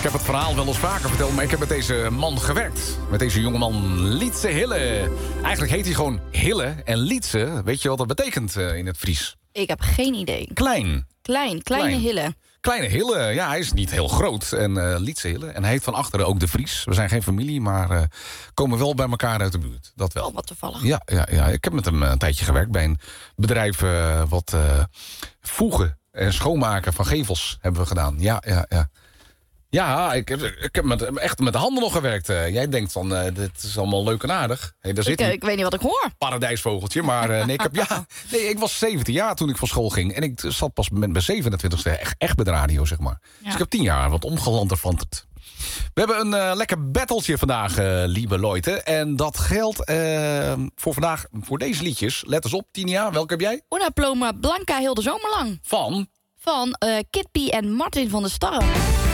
heb het verhaal wel eens vaker verteld, maar ik heb met deze man gewerkt. Met deze jongeman Lietse Hille. Eigenlijk heet hij gewoon Hille en Lietse. Weet je wat dat betekent in het Fries? Ik heb geen idee. Kleine Hille. Kleine Hille, ja, hij is niet heel groot. En Lietse Hille. En hij heet van achteren ook de Vries. We zijn geen familie, maar komen wel bij elkaar uit de buurt. Dat wel. Oh, wat toevallig. Ja. Ik heb met hem een tijdje gewerkt bij een bedrijf wat voegen en schoonmaken van gevels hebben we gedaan. Ja. Ja, ik heb echt met de handen nog gewerkt. Jij denkt van, dit is allemaal leuk en aardig. Hey, daar zit hij. Ik weet niet wat ik hoor. Paradijsvogeltje, maar ik was 17 jaar toen ik van school ging. En ik zat pas met mijn 27e echt bij de radio, zeg maar. Ja. Dus ik heb 10 jaar wat omgelanderd van het. We hebben een lekker battletje vandaag, lieve Leute. En dat geldt voor vandaag, voor deze liedjes. Let eens op, Tinia, welke heb jij? Una ploma blanca heel de zomer lang. Van Van Kid P en Martin van der Starre.